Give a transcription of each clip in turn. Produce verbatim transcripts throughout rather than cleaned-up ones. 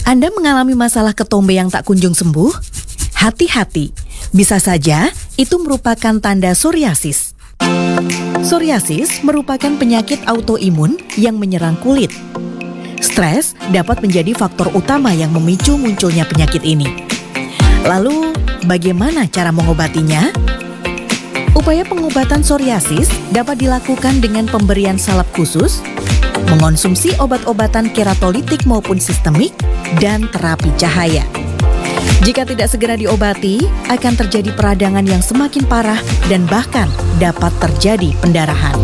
Anda mengalami masalah ketombe yang tak kunjung sembuh? Hati-hati, bisa saja itu merupakan tanda psoriasis. Psoriasis merupakan penyakit autoimun yang menyerang kulit. Stres dapat menjadi faktor utama yang memicu munculnya penyakit ini. Lalu, bagaimana cara mengobatinya? Upaya pengobatan psoriasis dapat dilakukan dengan pemberian salep khusus, mengonsumsi obat-obatan keratolitik maupun sistemik, dan terapi cahaya. Jika tidak segera diobati, akan terjadi peradangan yang semakin parah dan bahkan dapat terjadi pendarahan.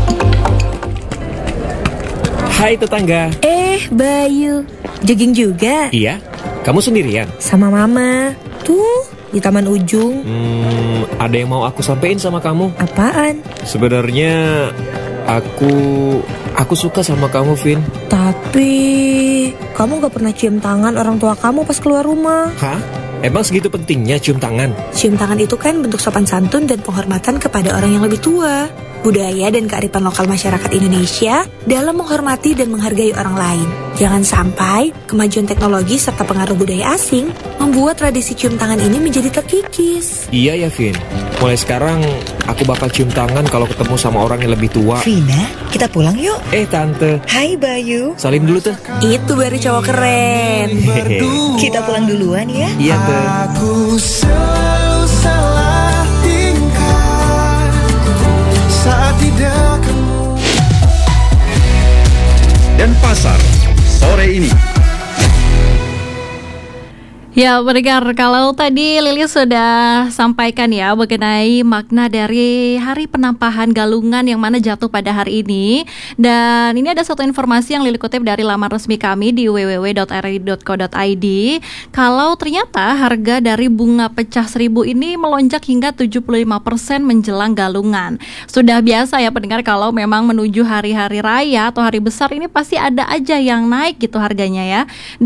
Hai tetangga. Eh, Bayu, jogging juga? Iya, kamu sendirian? Sama Mama. Tuh, di taman ujung. Hmm, ada yang mau aku sampein sama kamu. Apaan? Sebenarnya aku aku suka sama kamu, Vin. Tapi kamu gak pernah cium tangan orang tua kamu pas keluar rumah. Hah? Emang segitu pentingnya cium tangan? Cium tangan itu kan bentuk sopan santun dan penghormatan kepada orang yang lebih tua. Budaya dan kearifan lokal masyarakat Indonesia dalam menghormati dan menghargai orang lain. Jangan sampai kemajuan teknologi serta pengaruh budaya asing membuat tradisi cium tangan ini menjadi terkikis. Iya ya, Vin. Mulai sekarang aku bakal cium tangan kalau ketemu sama orang yang lebih tua. Vina, kita pulang yuk. Eh Tante, Hai Bayu. salim dulu tuh. Itu baru cowok keren. Kita pulang duluan ya. Iya tuh. Aku selalu salah tingkah saat tidak kamu. Dan pasar sore ini. Ya, pendengar, kalau tadi Lili sudah sampaikan ya mengenai makna dari Hari Penampahan Galungan yang mana jatuh pada hari ini. Dan ini ada satu informasi yang Lili kutip dari laman resmi kami di w w w dot r i dot co dot i d. Kalau ternyata harga dari bunga pecah seribu ini melonjak hingga tujuh puluh lima persen menjelang Galungan. Sudah biasa ya pendengar, kalau memang menuju hari-hari raya atau hari besar ini pasti ada aja yang naik gitu harganya ya.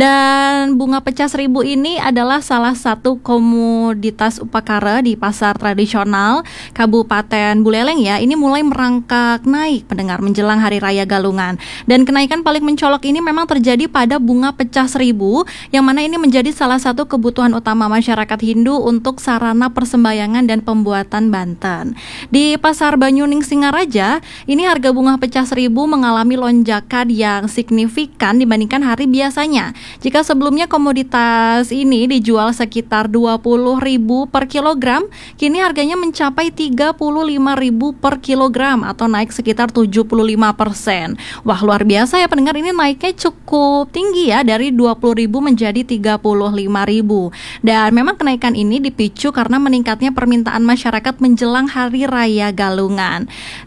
Dan bunga pecah seribu ini adalah salah satu komoditas upakara di pasar tradisional Kabupaten Buleleng ya. Ini mulai merangkak naik pendengar menjelang Hari Raya Galungan. Dan kenaikan paling mencolok ini memang terjadi pada bunga pecah seribu, yang mana ini menjadi salah satu kebutuhan utama masyarakat Hindu untuk sarana persembahyangan dan pembuatan Banten. Di pasar Banyuning Singaraja, ini harga bunga pecah seribu mengalami lonjakan yang signifikan dibandingkan hari biasanya. Jika sebelumnya komoditas ini ini dijual sekitar dua puluh ribu per kilogram, kini harganya mencapai tiga puluh lima ribu per kilogram atau naik sekitar tujuh puluh lima persen. Wah, luar biasa ya pendengar, ini naiknya cukup tinggi ya, dari dua puluh ribu menjadi tiga puluh lima ribu. Dan memang kenaikan ini dipicu karena meningkatnya permintaan masyarakat menjelang Hari Raya Galungan.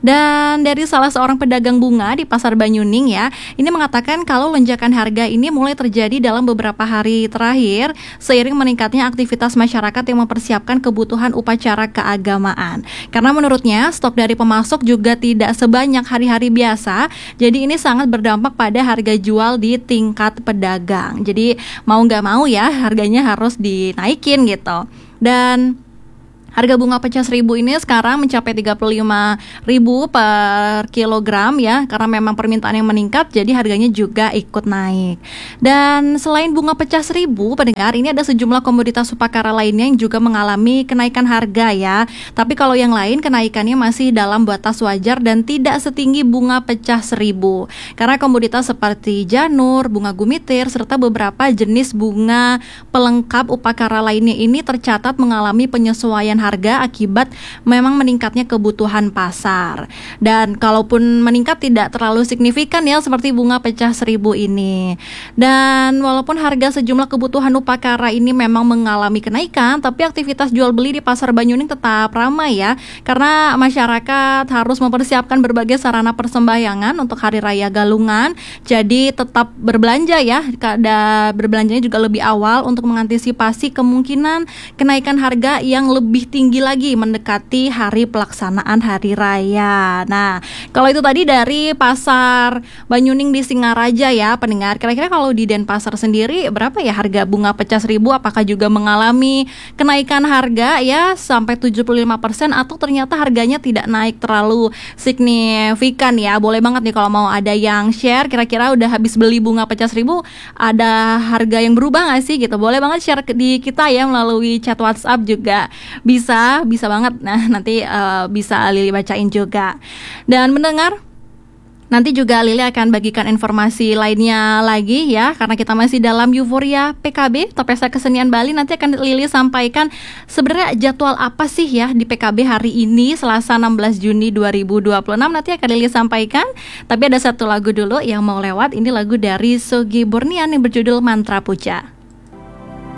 Dan dari salah seorang pedagang bunga di Pasar Banyuning ya, ini mengatakan kalau lonjakan harga ini mulai terjadi dalam beberapa hari terakhir seiring meningkatnya aktivitas masyarakat yang mempersiapkan kebutuhan upacara keagamaan. Karena menurutnya stok dari pemasok juga tidak sebanyak hari-hari biasa, jadi ini sangat berdampak pada harga jual di tingkat pedagang. Jadi mau nggak mau ya harganya harus dinaikin gitu. Dan harga bunga pecah seribu ini sekarang mencapai tiga puluh lima ribu per kilogram ya, karena memang permintaan yang meningkat, jadi harganya juga ikut naik. Dan selain bunga pecah seribu, pendengar, ini ada sejumlah komoditas upakara lainnya yang juga mengalami kenaikan harga ya. Tapi kalau yang lain kenaikannya masih dalam batas wajar dan tidak setinggi bunga pecah seribu. Karena komoditas seperti janur, bunga gumitir, serta beberapa jenis bunga pelengkap upakara lainnya ini tercatat mengalami penyesuaian harga akibat memang meningkatnya kebutuhan pasar. Dan kalaupun meningkat tidak terlalu signifikan ya seperti bunga pecah seribu ini. Dan walaupun harga sejumlah kebutuhan upakara ini memang mengalami kenaikan, tapi aktivitas jual beli di Pasar Banyuning tetap ramai ya, karena masyarakat harus mempersiapkan berbagai sarana persembahyangan untuk Hari Raya Galungan. Jadi tetap berbelanja ya, kada berbelanjanya juga lebih awal untuk mengantisipasi kemungkinan kenaikan harga yang lebih tinggi lagi mendekati hari pelaksanaan hari raya. Nah, kalau itu tadi dari Pasar Banyuning di Singaraja ya pendengar. Kira-kira kalau di Denpasar sendiri berapa ya harga bunga pecah seribu? Apakah juga mengalami kenaikan harga ya sampai tujuh puluh lima persen atau ternyata harganya tidak naik terlalu signifikan ya? Boleh banget nih kalau mau ada yang share, kira-kira udah habis beli bunga pecah seribu ada harga yang berubah nggak sih gitu? Boleh banget share di kita ya melalui chat WhatsApp juga bisa, bisa banget. Nah nanti uh, bisa Lili bacain juga. Dan mendengar, nanti juga Lili akan bagikan informasi lainnya lagi ya, karena kita masih dalam euforia P K B atau Pesta Kesenian Bali. Nanti akan Lili sampaikan sebenarnya jadwal apa sih ya di P K B hari ini Selasa enam belas Juni dua ribu dua puluh enam. Nanti akan Lili sampaikan. Tapi ada satu lagu dulu yang mau lewat. Ini lagu dari Sogi Bornian yang berjudul Mantra Puja.